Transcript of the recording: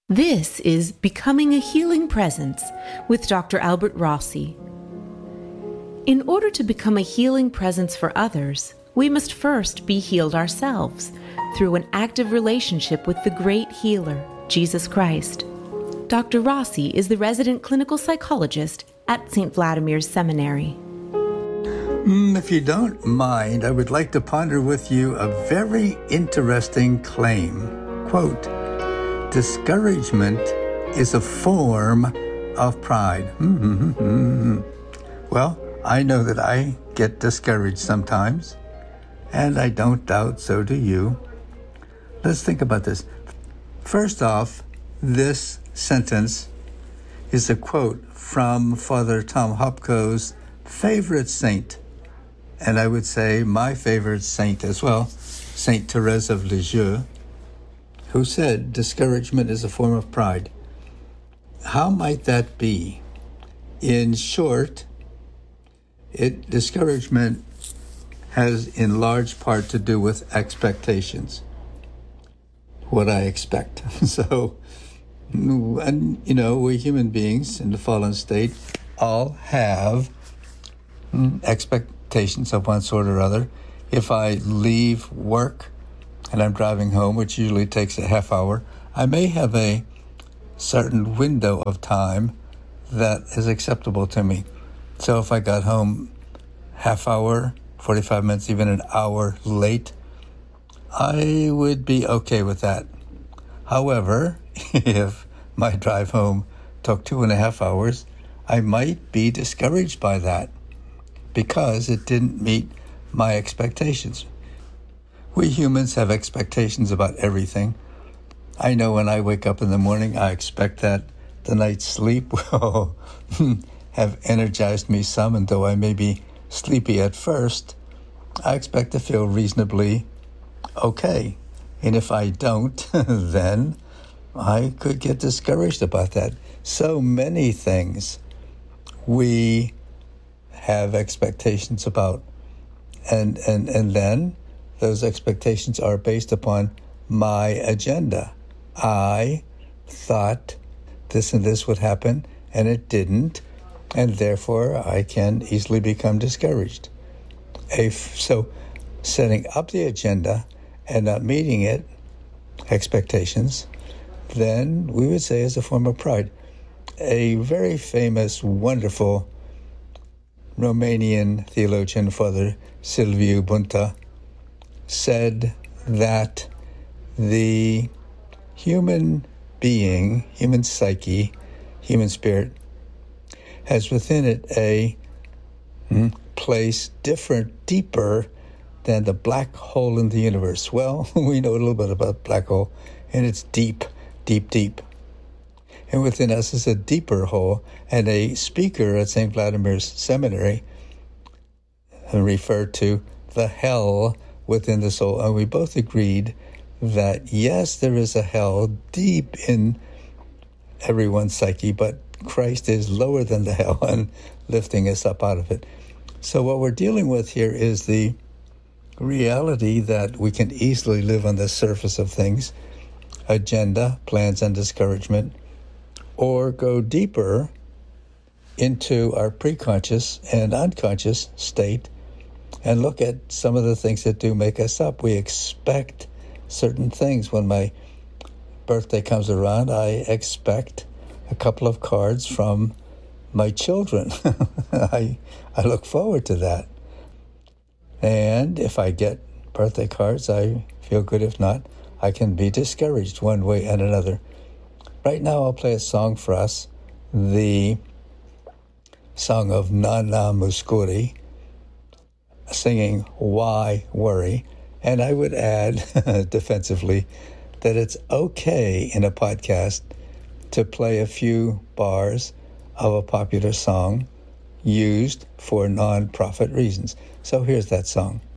This is Becoming a Healing Presence with Dr. Albert Rossi. In order to become a healing presence for others, we must first be healed ourselves through an active relationship with the great healer, Jesus Christ. Dr. Rossi is the resident clinical psychologist at St. Vladimir's Seminary. If you don't mind, I would like to ponder with you a very interesting claim. Quote, discouragement is a form of pride. Well, I know that I get discouraged sometimes, and I don't doubt so do you. Let's think about this. First off, this sentence is a quote from Father Tom Hopko's favorite saint, and I would say my favorite saint as well, Saint Therese of Lisieux, who said discouragement is a form of pride. How might that be? In short, discouragement has in large part to do with expectations, what I expect. So, and we human beings in the fallen state all have expectations of one sort or other. If I leave work and I'm driving home, which usually takes a half hour, I may have a certain window of time that is acceptable to me. So if I got home half hour, 45 minutes, even an hour late, I would be okay with that. However, if my drive home took 2.5 hours, I might be discouraged by that because it didn't meet my expectations. We humans have expectations about everything. I know when I wake up in the morning, I expect that the night's sleep will have energized me some, and though I may be sleepy at first, I expect to feel reasonably okay. And if I don't, then I could get discouraged about that. So many things we have expectations about. And then those expectations are based upon my agenda. I thought this and this would happen, and it didn't, and therefore I can easily become discouraged. So setting up the agenda and not meeting it, expectations, then we would say is a form of pride. A very famous, wonderful Romanian theologian, Father Silviu Bunta, said that the human being, human psyche, human spirit, has within it a place different, deeper than the black hole in the universe. Well, we know a little bit about black hole, and it's deep, deep, deep. And within us is a deeper hole, and a speaker at St. Vladimir's Seminary referred to the hell within the soul. And we both agreed that, yes, there is a hell deep in everyone's psyche, but Christ is lower than the hell and lifting us up out of it. So what we're dealing with here is the reality that we can easily live on the surface of things, agenda, plans, and discouragement, or go deeper into our preconscious and unconscious state and look at some of the things that do make us up. We expect certain things. When my birthday comes around, I expect a couple of cards from my children. I look forward to that. And if I get birthday cards, I feel good. If not, I can be discouraged one way and another. Right now, I'll play a song for us, the song of Nana Mouskouri, singing Why Worry? And I would add, defensively, that it's okay in a podcast to play a few bars of a popular song used for non-profit reasons. So here's that song.